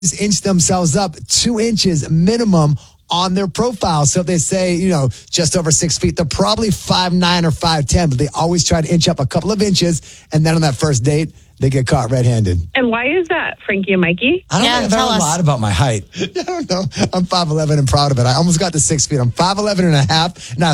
inch themselves up 2 inches minimum on their profile. So if they say, just over 6 feet, they're probably 5'9" or 5'10", but they always try to inch up a couple of inches. And then on that first date, they get caught red-handed. And why is that, Frankie and Mikey? I don't think I've ever lied about my height. I don't know. I'm 5'11" and proud of it. I almost got to 6 feet. I'm 5'11" and a half. Now,